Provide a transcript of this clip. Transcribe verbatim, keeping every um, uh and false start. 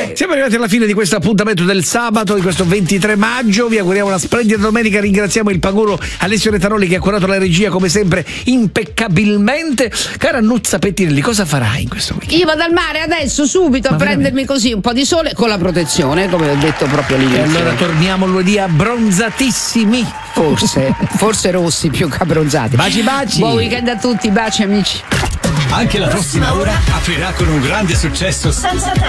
Bene, siamo arrivati alla fine di questo appuntamento del sabato, di questo ventitré maggio. Vi auguriamo una splendida domenica. Ringraziamo il Paguro Alessio Retanoli che ha curato la regia come sempre impeccabilmente. Cara Nuzza Pettinelli, cosa farai in questo weekend? Io vado al mare adesso, subito, Ma a prendermi così un po' di sole con la protezione, come ho detto proprio all'inizio. E allora torniamo lunedì abbronzatissimi. Forse, forse rossi più che abbronzati. Baci baci. Buon weekend a tutti, baci amici. Anche la prossima ora aprirà con un grande successo senza